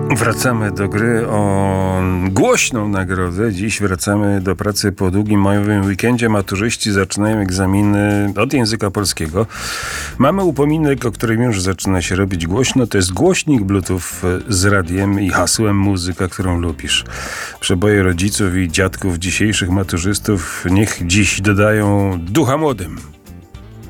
Wracamy do gry o głośną nagrodę. Dziś wracamy do pracy po długim majowym weekendzie. Maturzyści zaczynają egzaminy od języka polskiego. Mamy upominek, o którym już zaczyna się robić głośno. To jest głośnik Bluetooth z radiem i hasłem muzyka, którą lubisz. Przeboje rodziców i dziadków dzisiejszych maturzystów niech dziś dodają ducha młodym.